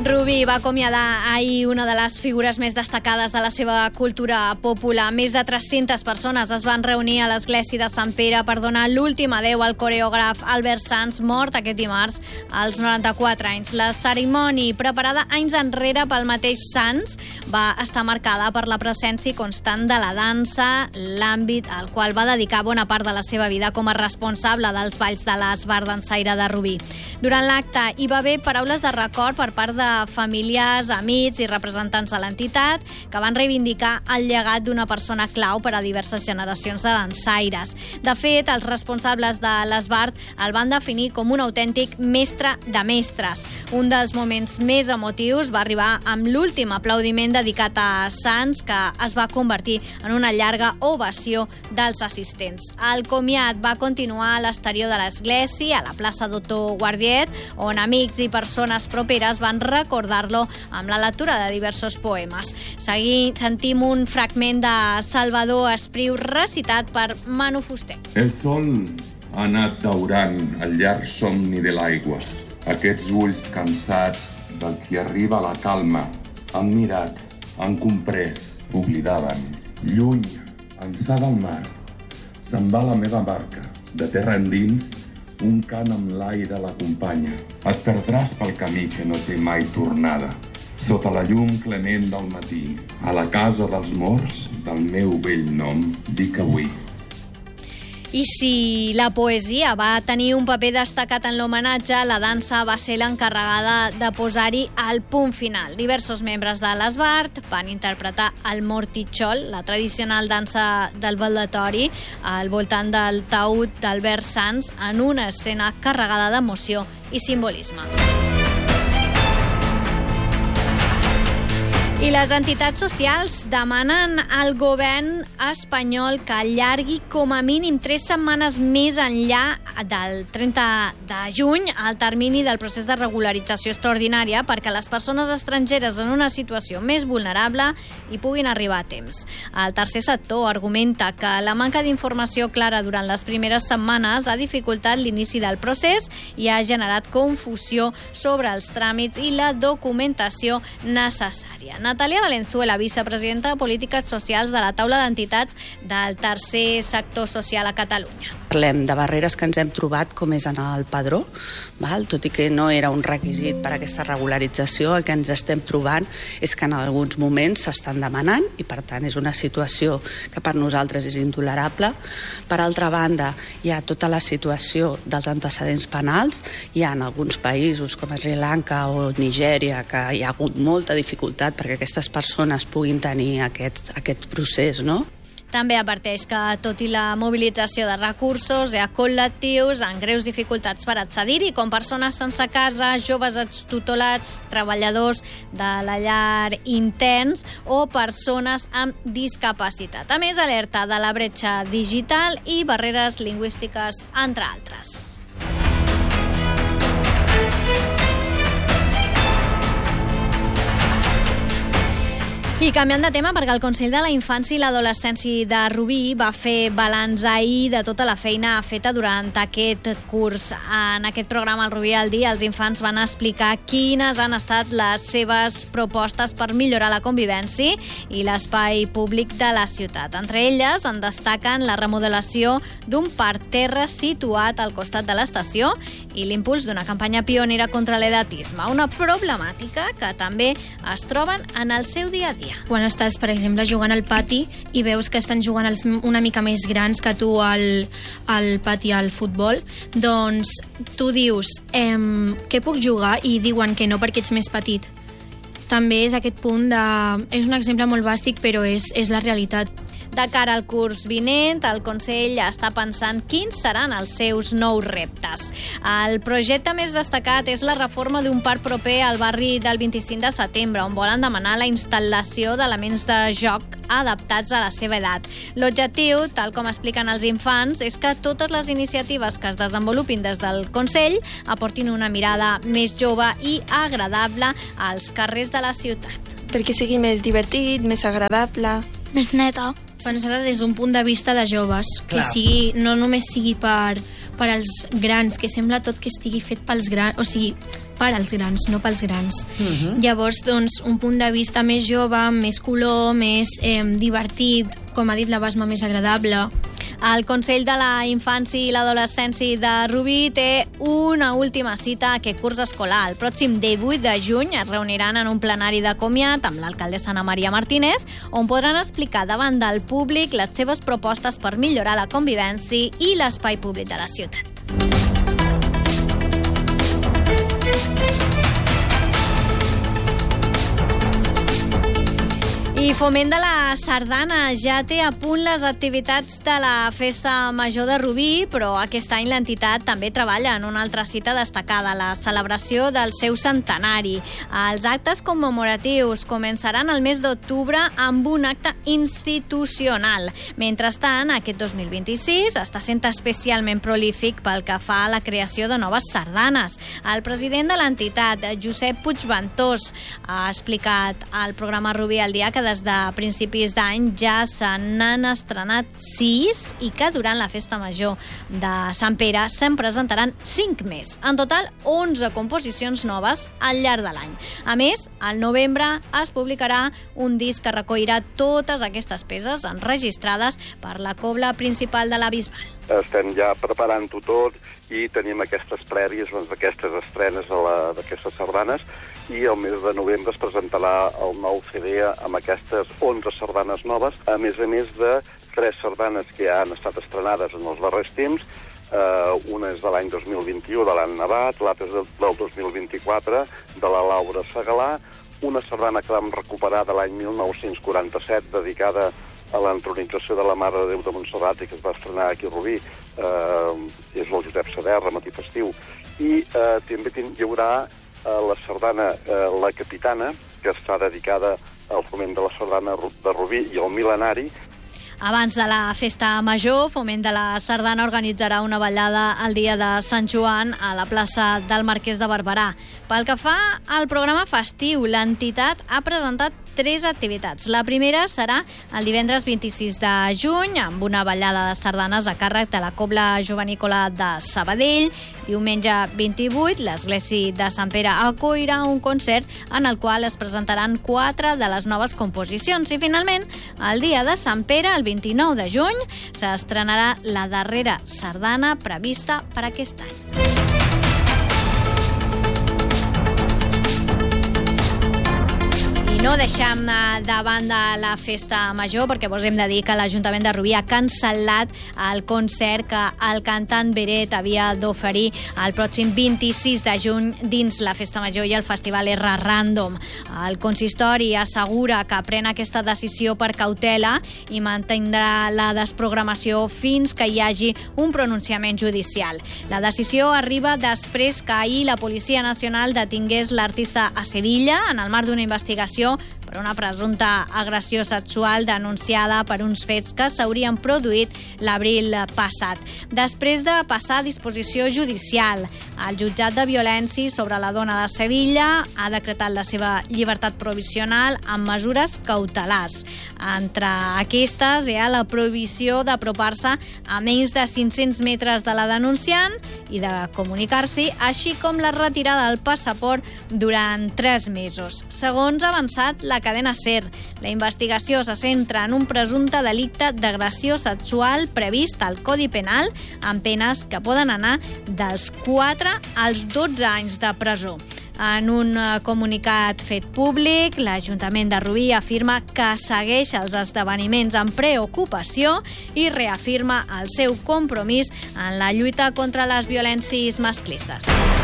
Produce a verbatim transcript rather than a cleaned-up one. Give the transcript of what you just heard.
Rubí va acomiadar ahir una de les figures més destacades de la seva cultura popular. Més de tres-centes persones es van reunir a l'església de Sant Pere per donar l'últim adeu al coreògraf Albert Sans, mort aquest dimarts als noranta-quatre anys. La cerimònia, preparada anys enrere pel mateix Sans, va estar marcada per la presència constant de la dansa, l'àmbit al qual va dedicar bona part de la seva vida com a responsable dels balls de l'Esbart dansaire de Rubí. Durant l'acte hi va haver paraules de record per part de famílies, amics i representants de l'entitat que van reivindicar el llegat d'una persona clau per a diverses generacions de dansaires. De fet, els responsables de l'Esbart el van definir com un autèntic mestre de mestres. Un dels moments més emotius va arribar amb l'últim aplaudiment dedicat a Sans, que es va convertir en una llarga ovació dels assistents. El comiat va continuar a l'exterior de l'església, a la plaça Doctor Guardiet, on amics i persones properes van recordar-lo amb la lectura de diversos poemes. Seguim, sentim un fragment de Salvador Espriu recitat per Manu Fuster. El sol ha anat daurant el llarg somni de l'aigua. Aquests ulls cansats del qui arriba a la calma han mirat, han comprès, oblidaven. Lluny, ençà del mar, se'n va la meva barca. De terra endins, un cant amb l'aire l'acompanya. Et perdràs pel camí que no té mai tornada. Sota la llum clement del matí, a la casa dels morts, del meu vell nom, dic avui. I si la poesia va tenir un paper destacat en l'homenatge, la dansa va ser l'encarregada de posar-hi el punt final. Diversos membres de l'Esbart van interpretar el mortitxol, la tradicional dansa del baldatori, al voltant del taüt d'Albert Sans, en una escena carregada d'emoció i simbolisme. I les entitats socials demanen al govern espanyol que allargui com a mínim tres setmanes més enllà del trenta de juny el termini del procés de regularització extraordinària perquè les persones estrangeres en una situació més vulnerable hi puguin arribar a temps. El tercer sector argumenta que la manca d'informació clara durant les primeres setmanes ha dificultat l'inici del procés i ha generat confusió sobre els tràmits i la documentació necessària. Natàlia Valenzuela, vicepresidenta de Polítiques Socials de la taula d'entitats del tercer sector social a Catalunya. Parlem de barreres que ens hem trobat, com és en el padró, val? Tot i que no era un requisit per a aquesta regularització, el que ens estem trobant és que en alguns moments s'estan demanant i, per tant, és una situació que per nosaltres és intolerable. Per altra banda, hi ha tota la situació dels antecedents penals. Hi ha en alguns països, com Sri Lanka o Nigèria, que hi ha hagut molta dificultat perquè aquestes persones puguin tenir aquest, aquest procés, no? També adverteix que, tot i la mobilització de recursos, hi ha col·lectius amb greus dificultats per accedir-hi, com persones sense casa, joves extutelats, treballadors de la llar interns o persones amb discapacitat. A més, alerta de la bretxa digital i barreres lingüístiques, entre altres. I canviant de tema, perquè el Consell de la Infància i l'Adolescència de Rubí va fer balanç ahir de tota la feina feta durant aquest curs. En aquest programa, el Rubí al dia, els infants van explicar quines han estat les seves propostes per millorar la convivència i l'espai públic de la ciutat. Entre elles en destaquen la remodelació d'un parterre situat al costat de l'estació i l'impuls d'una campanya pionera contra l'edatisme, una problemàtica que també es troben en el seu dia a dia. Quan estàs, per exemple, jugant al pati i veus que estan jugant els una mica més grans que tu al, al pati al futbol, doncs tu dius ehm, què puc jugar? I diuen que no perquè ets més petit. També és aquest punt de... És un exemple molt bàsic, però és, és la realitat. De cara al curs vinent, el Consell està pensant quins seran els seus nous reptes. El projecte més destacat és la reforma d'un parc proper al barri del vint-i-cinc de setembre, on volen demanar la instal·lació d'elements de joc adaptats a la seva edat. L'objectiu, tal com expliquen els infants, és que totes les iniciatives que es desenvolupin des del Consell aportin una mirada més jove i agradable als carrers de la ciutat. Perquè sigui més divertit, més agradable, més neta. Pensada des d'un punt de vista de joves, que sigui, no només sigui per, per als grans, que sembla tot que estigui fet pels grans, o sigui, per als grans, no pels grans. Uh-huh. Llavors, doncs, un punt de vista més jove, més color, més eh, divertit, com ha dit la Basma, més agradable. El Consell de la Infància i l'Adolescència de Rubí té una última cita aquest curs escolar. El pròxim divuit de juny es reuniran en un plenari de comiat amb l'alcaldessa Ana Maria Martínez, on podran explicar davant del públic les seves propostes per millorar la convivència i l'espai públic de la ciutat. I Foment de la Sardana ja té a punt les activitats de la Festa Major de Rubí, però aquest any l'entitat també treballa en una altra cita destacada, la celebració del seu centenari. Els actes commemoratius començaran el mes d'octubre amb un acte institucional. Mentrestant, aquest dos mil vint-i-sis està sent especialment prolífic pel que fa a la creació de noves sardanes. El president de l'entitat, Josep Puigventós, ha explicat al programa Rubí al dia que des de principis d'any ja se n'han estrenat sis i que durant la Festa Major de Sant Pere se'n presentaran cinc més. En total, onze composicions noves al llarg de l'any. A més, al novembre es publicarà un disc que recollirà totes aquestes peces enregistrades per la cobla principal de la Bisbal. Estem ja preparant-ho tot i tenim aquestes prèvies doncs, d'aquestes estrenes d'aquestes sardanes, i el mes de novembre es presentarà el nou C D amb aquestes onze sardanes noves, a més a més de tres sardanes que ja han estat estrenades en els darrers temps. Uh, una és de l'any dos mil vint-i-u, de l'Anna Navat, l'altra és del dos mil vint-i-quatre, de la Laura Segalà, una sardana que vam recuperar de l'any mil nou-cents quaranta-set, dedicada a l'entronització de la Mare de Déu de Montserrat i que es va estrenar aquí a Rubí, uh, és el Josep Saderra, Matí Festiu, i uh, també hi haurà la sardana eh, La Capitana, que està dedicada al foment de la sardana de Rubí i al mil·lenari. Abans de la Festa Major, Foment de la Sardana organitzarà una ballada el dia de Sant Joan a la plaça del Marquès de Barberà. Pel que fa al programa festiu, l'entitat ha presentat tres activitats. La primera serà el divendres vint-i-sis de juny amb una ballada de sardanes a càrrec de la Cobla Jovenícola de Sabadell. Diumenge vint-i-vuit, l'Església de Sant Pere acollirà un concert en el qual es presentaran quatre de les noves composicions. I finalment, el dia de Sant Pere, el vint-i-nou de juny, s'estrenarà la darrera sardana prevista per aquest any. No deixem de banda la Festa Major perquè vos hem de dir que l'Ajuntament de Rubí ha cancel·lat el concert que el cantant Beret havia d'oferir el pròxim vint-i-sis de juny dins la Festa Major i el Festival R Random. El consistori assegura que pren aquesta decisió per cautela i mantindrà la desprogramació fins que hi hagi un pronunciament judicial. La decisió arriba després que ahir la Policia Nacional detingués l'artista a Sevilla en el marc d'una investigació per una presumpta agressió sexual denunciada per uns fets que s'haurien produït l'abril passat. Després de passar a disposició judicial, el jutjat de violència sobre la dona de Sevilla ha decretat la seva llibertat provisional amb mesures cautelars. Entre aquestes hi ha la prohibició d'apropar-se a menys de cinc-cents metres de la denunciant i de comunicar-s'hi, així com la retirada del passaport durant tres mesos. Segons ha avançat la cadena SER, la investigació se centra en un presumpte delicte d'agressió sexual previst al Codi Penal amb penes que poden anar dels quatre als dotze anys de presó. En un comunicat fet públic, l'Ajuntament de Rubí afirma que segueix els esdeveniments amb preocupació i reafirma el seu compromís en la lluita contra les violències masclistes.